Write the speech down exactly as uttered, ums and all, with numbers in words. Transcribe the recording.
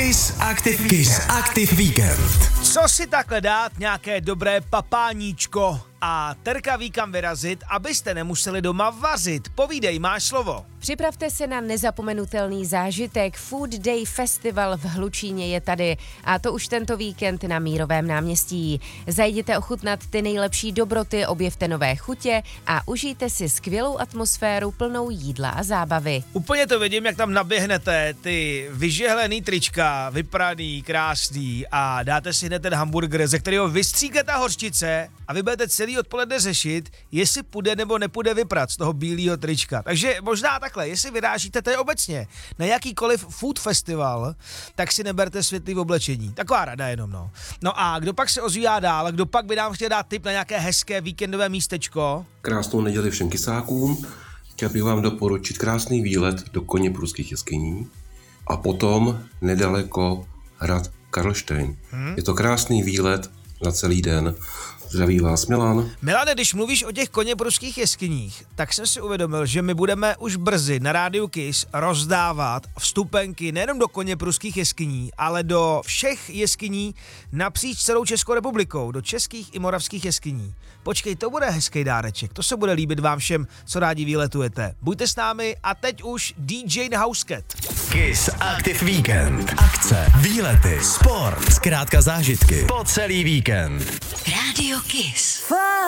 Kiss Active, Kiss Active Weekend. Co si takhle dát, nějaké dobré papáníčko a Terka ví kam vyrazit, abyste nemuseli doma vařit. Povídej, máš slovo. Připravte se na nezapomenutelný zážitek. Food Day Festival v Hlučíně je tady a to už tento víkend na Mírovém náměstí. Zajděte ochutnat ty nejlepší dobroty, objevte nové chutě a užijte si skvělou atmosféru plnou jídla a zábavy. Úplně to vidím, jak tam naběhnete, ty vyžehlený trička, vypraný, krásný a dáte si hned ten hamburger, ze kterého vystříkne ta hořčice a vy budete celý odpoledne řešit, jestli půjde nebo nepůjde vyprat z toho bílého trička. Takže možná takhle, jestli vyrážíte tady obecně na jakýkoliv food festival, tak si neberte světlý oblečení. Taková rada jenom, no. No a kdo pak se ozývá dál, kdo pak by nám chtěl dát tip na nějaké hezké víkendové místečko? Krásnou neděli všem kysákům. Chtěl bych vám doporučit krásný výlet do Koněprůských jeskyní a potom nedaleko hrad Karlštejn. Hmm. Je to krásný výlet na celý den. Zdraví vás, Milan. Milane, když mluvíš o těch Koněprůských jeskyních, tak jsem si uvědomil, že my budeme už brzy na Rádiu Kiss rozdávat vstupenky nejenom do Koněprůských jeskyní, ale do všech jeskyní napříč celou Českou republikou, do českých i moravských jeskyní. Počkej, to bude hezký dáreček, to se bude líbit vám všem, co rádi výletujete. Buďte s námi a teď už D J Housecat. Kiss Active Weekend. Akce, výlety, sport, zkrátka zážitky po celý víkend. Radio Kiss.